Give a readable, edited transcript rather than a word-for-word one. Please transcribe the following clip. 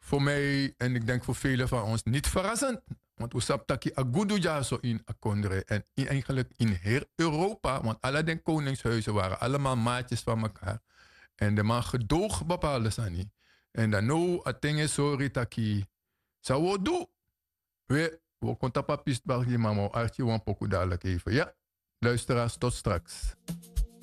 voor mij en ik denk voor velen van ons niet verrassend. Want we saptaki agudu ja zo in Akondre. En eigenlijk in heel Europa, want alle den koningshuizen waren allemaal maatjes van elkaar. En de man gedoog bepaalde sani. En dan nou, atenge sorry taki. Zou we doen? We konta papist bagje mamo. Archie wan poku dadelijk even. Ja, luisteraars, tot straks.